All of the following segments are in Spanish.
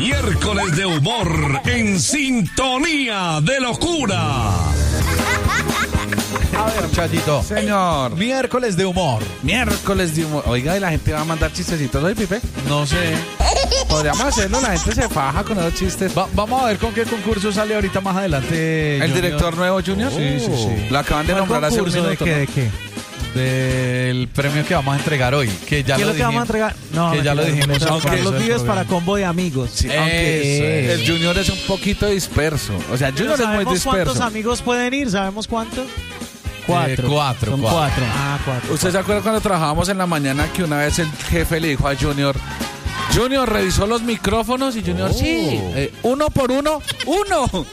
Miércoles de humor en sintonía de locura. A ver, Chayito. Señor. Miércoles de humor. Miércoles de humor. Oiga, ¿y la gente va a mandar chistecitos hoy, Pipe? No sé. Podríamos hacerlo, la gente se faja con esos chistes. Vamos a ver con qué concurso sale ahorita más adelante. ¿El director nuevo, Junior? Sí. Lo acaban de nombrar hace un minuto. ¿De qué? ¿De qué? Del premio que vamos a entregar hoy. Que ya ¿Qué es lo que vamos a entregar? No, que ya lo dijimos. Carlos Vives para combo de amigos. Sí, aunque el Junior es un poquito disperso. O sea, Junior es muy disperso. ¿Cuántos amigos pueden ir? ¿Sabemos cuántos? Cuatro. Son cuatro. Ah, cuatro. ¿Usted se acuerda cuando trabajábamos en la mañana que una vez el jefe le dijo a Junior, revisó los micrófonos y Junior, sí, uno por uno, uno.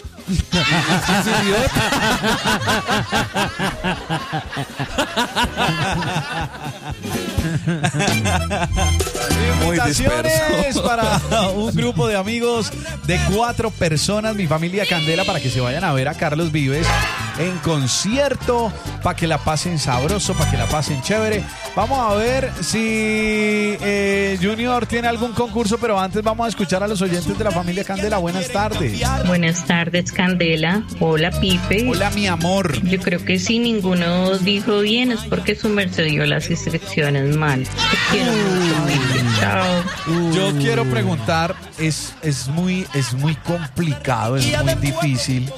Muy disperso. Para un grupo de amigos de 4 personas, mi familia Candela, para que se vayan a ver a Carlos Vives en concierto, para que la pasen sabroso, para que la pasen chévere. Vamos a ver si Junior tiene algún concurso, pero antes vamos a escuchar a los oyentes de la familia Candela. Buenas tardes. Buenas tardes, Candela. Hola, Pipe. Hola, mi amor. Yo creo que si ninguno dijo bien es porque su merced dio las instrucciones mal. Te quiero mucho, Pipe. Chao. Yo quiero preguntar, es muy complicado, es muy difícil.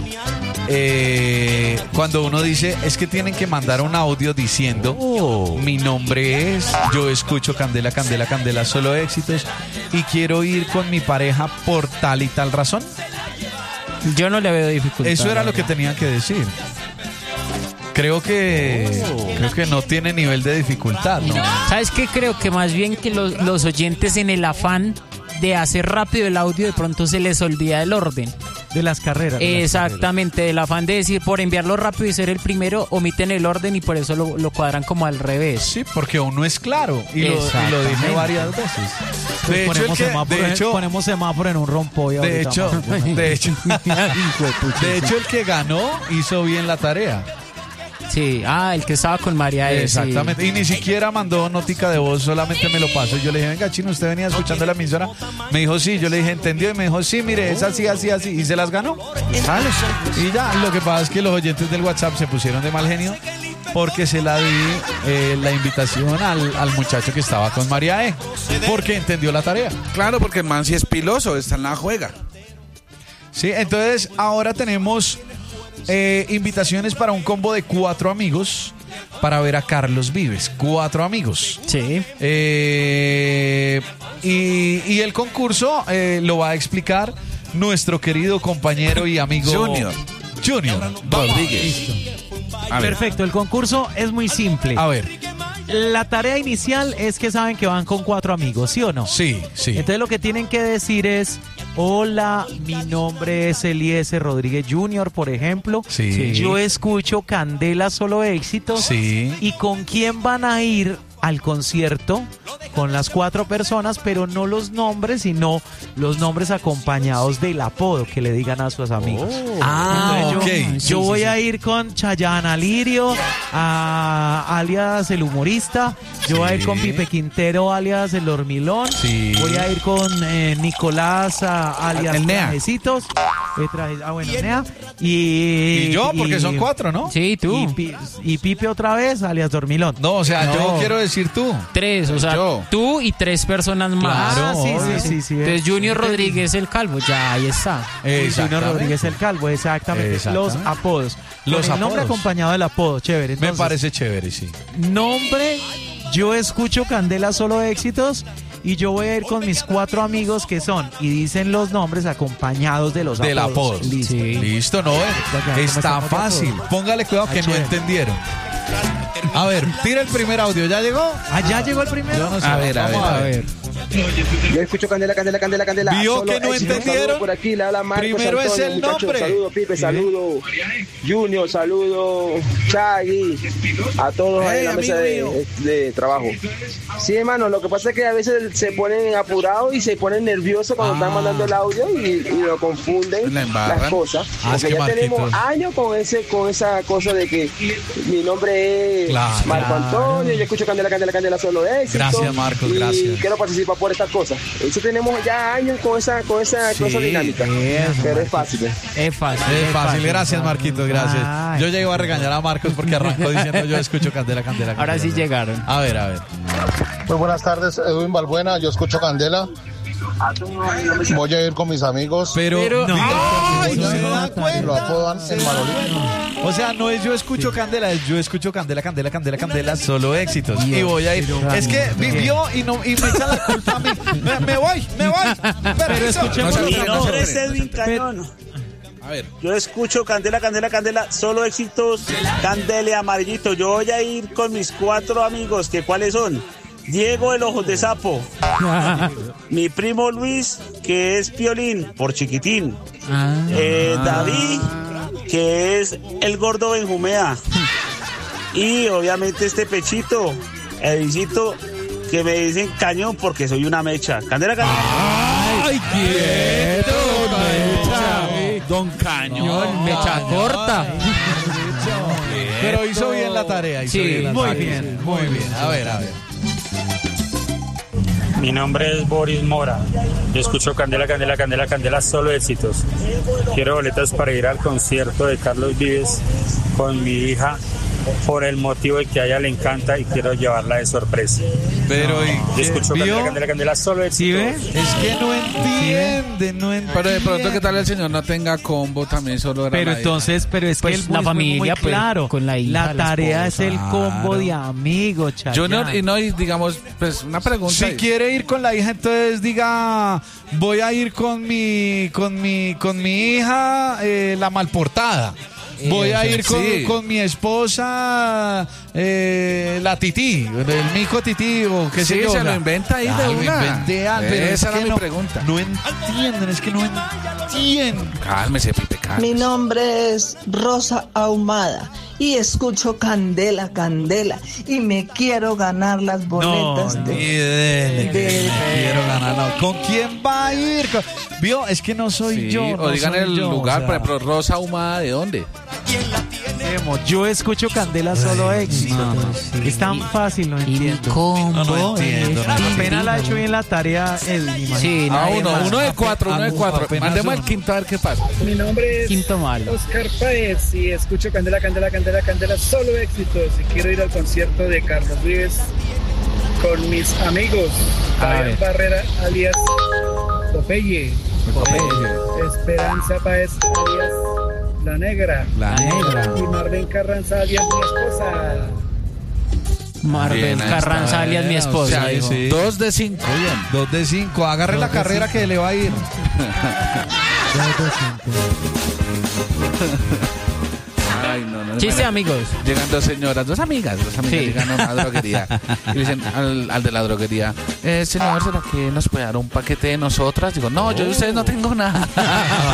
Cuando uno dice, es que tienen que mandar un audio diciendo, mi nombre es, yo escucho Candela, Candela, Candela, solo éxitos, y quiero ir con mi pareja por tal y tal razón. Yo no le veo dificultad. Eso era lo que tenían que decir. Creo que no tiene nivel de dificultad, ¿no? ¿Sabes qué? Creo que más bien que los oyentes, en el afán de hacer rápido el audio, de pronto se les olvida el orden de las carreras. Exactamente, del afán de decir, por enviarlo rápido y ser el primero, omiten el orden y por eso lo cuadran como al revés. Sí, porque uno es claro y lo dije varias veces. Ponemos semáforo en un rompoy. De hecho, el que ganó hizo bien la tarea. Sí, el que estaba con María. Exactamente, sí. Y ni siquiera mandó notica de voz, solamente me lo pasó. Yo le dije, venga, Chino, ¿usted venía escuchando la emisora? Me dijo, sí. Yo le dije, ¿entendió? Y me dijo, sí, mire, es así, así, así. Y se las ganó. ¿Sale? Y ya, lo que pasa es que los oyentes del WhatsApp se pusieron de mal genio porque se la di la invitación al muchacho que estaba con María porque entendió la tarea. Claro, porque el man sí es piloso, está en la juega. Sí, entonces ahora tenemos invitaciones para un combo de 4 amigos para ver a Carlos Vives. 4 amigos. Sí. Y el concurso lo va a explicar nuestro querido compañero y amigo Junior Rodríguez. Perfecto, el concurso es muy simple. A ver. La tarea inicial es que saben que van con 4 amigos, ¿sí o no? Sí. Entonces lo que tienen que decir es: hola, mi nombre es Eliezer Rodríguez Jr., por ejemplo. Sí. Yo escucho Candela Solo Éxitos. Sí. ¿Y con quién van a ir al concierto? Con las 4 personas, pero no los nombres, sino los nombres acompañados del apodo que le digan a sus amigos. Yo voy a ir con Chayana Lirio, alias el humorista. Yo voy a ir con Pipe Quintero, alias el Hormilón. Sí. Voy a ir con Nicolás, alias el Nea. Trajecitos. Nea. Y yo, porque son 4, ¿no? Sí, tú. Y Pipe otra vez, alias Dormilón. No, o sea, yo quiero decir tú. 3, o sea, tú y 3 personas más. Claro, sí. Entonces Junior Rodríguez el Calvo, ya ahí está. Junior Rodríguez el Calvo, exactamente. Los apodos. El nombre acompañado del apodo, chévere. Entonces, me parece chévere, sí. Nombre, yo escucho Candela Solo Éxitos. Y yo voy a ir con mis 4 amigos que son, y dicen los nombres acompañados de los apodos. Del apodo. Listo. Sí. Listo, no, está fácil. Póngale cuidado que no entendieron. A ver, tira el primer audio. ¿Ya llegó? ¿Ya llegó el primero? Yo no sé. A ver. Yo escucho Candela. ¿Vio Solo que no éxito. entendieron? Por aquí le habla Marcos Primero Antonio, es el muchachos. nombre. Saludo, Pipe, saludo. Junior, saludo. Chagui. A todos ahí en la mesa de trabajo. Sí, hermano, lo que pasa es que a veces se ponen apurados y se ponen nerviosos cuando están mandando el audio y lo confunden las cosas. Porque ya tenemos años con esa cosa de que mi nombre es Marco Antonio, yo escucho Candela Solo Éxito. Gracias, Marcos, gracias. Quiero participar por estas cosas. Eso tenemos ya años con esa dinámica. Pero es fácil. Es fácil. Es fácil, gracias Marquitos, gracias. Ay. Yo ya iba a regañar a Marcos porque arrancó diciendo yo escucho Candela, Candela, Ahora sí Candela. llegaron. A ver. Muy buenas tardes, Edwin Balbuena, yo escucho Candela. Voy a ir con mis amigos. Pero no, Ay, ¿no se da lo cuenta? apodan el Manolito. O sea, no es yo escucho Candela, es yo escucho Candela, Candela, Candela, Candela, solo éxitos. Y voy a ir. Es que vivió y me echan la culpa a mí. Me voy. Pero escuchemos Mi nombre es Edwin Cañón. A ver. Yo escucho Candela, Candela, Candela, solo éxitos, Candela y Amarillito. Yo voy a ir con mis 4 amigos, que ¿cuáles son? Diego el Ojos de Sapo, mi primo Luis, que es Piolín, por chiquitín, David, que es el gordo Benjumea, y obviamente este Pechito, Edicito, que me dicen Cañón porque soy una mecha. Candela, Candela. ¡Ay, quieto! Don Cañón. Mecha corta. Pero hizo bien la tarea. Muy bien. A ver. Mi nombre es Boris Mora. Yo escucho Candela, Candela, Candela, Candela, solo éxitos. Quiero boletas para ir al concierto de Carlos Vives con mi hija por el motivo de que a ella le encanta y quiero llevarla de sorpresa. Pero Yo escucho ¿vio? Candela, Candela, Candela, solo éxitos. Es que no entiende. Pero de pronto, ¿qué tal el señor no tenga combo también solo era Pero la entonces, pero es Pues que el la bus familia, muy pues, claro. con la hija, la la tarea esposa. es el combo de amigos, Chayanne. Junior, y digamos, pues una pregunta. Si quiere ir con la hija, entonces diga, voy a ir con mi hija, la malportada. Voy a ir con mi esposa, la tití, el mico tití, o qué sé Sí, yo. se lo inventa ahí de lo una. inventé, pero Esa es era que mi no, pregunta. No entienden, es que no entienden. Cálmese, Pipe, Mi cálmese. nombre es Rosa Ahumada y escucho Candela, Candela y me quiero ganar las boletas Ni dele, que me quiero ganar. No. ¿Con quién va a ir? ¿Vio? Es que no soy Sí, yo. o digan el lugar, por ejemplo, Rosa Ahumada, ¿de dónde? Yo escucho Candela solo éxito. Es tan fácil, no entiendo. Combo. Apenas la ha hecho bien la tarea Edwin. Sí, Ah, nadie más. uno de cuatro. apenas Mandemos uno. el quinto a ver qué pasa. Mi nombre es Quinto malo. Oscar Páez y escucho Candela, Candela, Candela, Candela, solo éxitos. Y quiero ir al concierto de Carlos Vives con mis amigos. Fabián Barrera, alias Popeye. Esperanza Páez, alias La Negra. Y Marlene Carranza, alias mi esposa. Marvel Carranza, alias mi esposa. O sea, sí. 2 de 5. 2 de 5. Agarre la carrera que le va a ir. Ay, no. Chiste, amigos. Llegan 2 señoras, 2 amigas Sí. llegan a una droguería y le dicen al de la droguería, señor, ¿será que nos puede dar un paquete de nosotras? Digo, no, yo de ustedes no tengo nada.